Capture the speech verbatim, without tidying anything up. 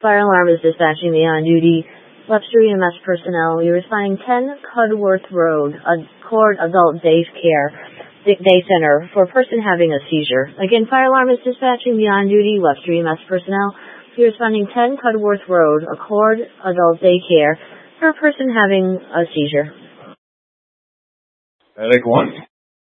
Fire alarm is dispatching the on-duty Webster E M S personnel. You're responding ten Cudworth Road, Accord Adult Day Care Day Center for a person having a seizure. Again, fire alarm is dispatching the on-duty Webster E M S personnel. You're responding ten Cudworth Road, Accord Adult Day Care for a person having a seizure. Attic one.